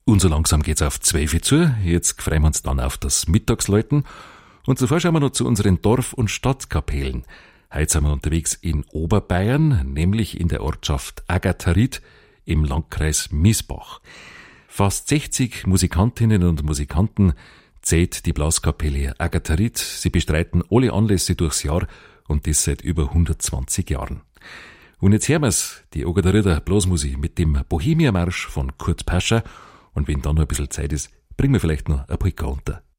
Und so langsam geht's auf 12 Uhr zu. Jetzt freuen wir uns dann auf das Mittagsläuten. Und zuvor schauen wir noch zu unseren Dorf- und Stadtkapellen. Heute sind wir unterwegs in Oberbayern, nämlich in der Ortschaft Agatarit im Landkreis Miesbach. Fast 60 Musikantinnen und Musikanten zählt die Blaskapelle Agatarit. Sie bestreiten alle Anlässe durchs Jahr und das seit über 120 Jahren. Und jetzt hören wir's, die Agatariter Blasmusik mit dem Bohemia-Marsch von Kurt Pascher. Und wenn dann noch ein bisschen Zeit ist, bringen wir vielleicht noch ein Polka unter.